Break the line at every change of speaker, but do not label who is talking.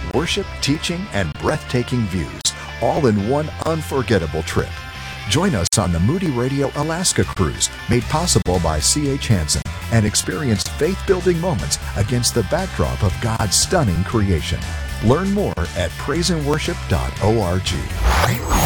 worship, teaching, and breathtaking views, all in one unforgettable trip. Join us on the Moody Radio Alaska Cruise, made possible by C.H. Hansen, and experience faith-building moments against the backdrop of God's stunning creation. Learn more at praiseandworship.org.